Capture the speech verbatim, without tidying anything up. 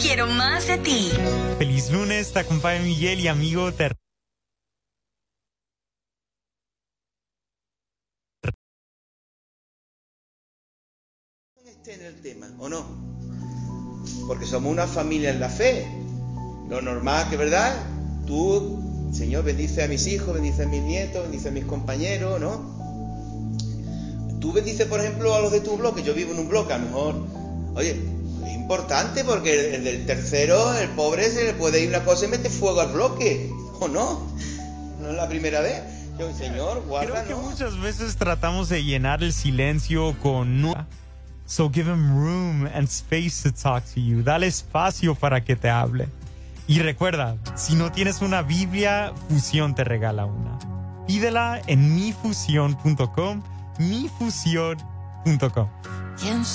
quiero más de ti. Feliz lunes, te acompaña Miguel y amigo. Te... Esté en el tema, ¿o no? Porque somos una familia en la fe. Lo normal que, ¿verdad? Tú, Señor, bendice a mis hijos, bendice a mis nietos, bendice a mis compañeros, ¿no? Tú bendices, por ejemplo, a los de tu bloque. Yo vivo en un bloque, a lo mejor. Oye, es importante porque el del tercero, el pobre, se le puede ir una cosa y mete fuego al bloque, ¿o no? No es la primera vez. Yo, Señor, guarda, Creo que ¿no? muchas veces tratamos de llenar el silencio con... nu- So give him room and space to talk to you. Dale espacio para que te hable. Y recuerda, si no tienes una Biblia, Fusión te regala una. Pídela en mi fusión punto com, mi fusión punto com.